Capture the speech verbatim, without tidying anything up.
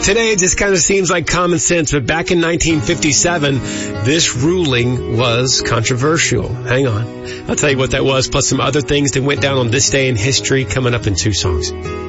Today, it just kind of seems like common sense, but back in nineteen fifty-seven, this ruling was controversial. Hang on. I'll tell you what that was, plus some other things that went down on this day in history coming up in two songs.